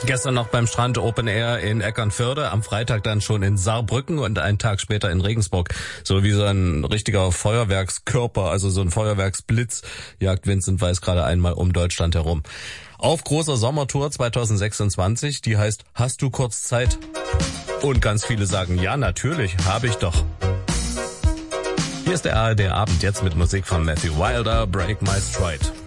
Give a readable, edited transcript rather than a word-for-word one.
Gestern noch beim Strand Open Air in Eckernförde, am Freitag dann schon in Saarbrücken und einen Tag später in Regensburg. So wie so ein richtiger Feuerwerkskörper, also so ein Feuerwerksblitz, jagt Vincent Weiss gerade einmal um Deutschland herum. Auf großer Sommertour 2026, die heißt Hast du kurz Zeit? Und ganz viele sagen, ja natürlich, habe ich doch. Hier ist der ARD Abend jetzt mit Musik von Matthew Wilder, Break My Stride.